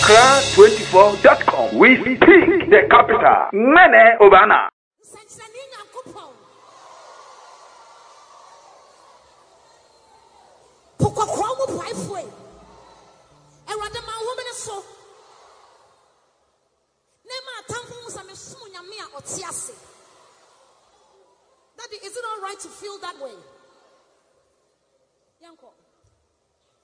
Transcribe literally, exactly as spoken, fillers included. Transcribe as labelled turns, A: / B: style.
A: Accra twenty-four dot com. We speak the capital. Mene Obana.
B: Daddy, is it all right to feel that way? Yanko.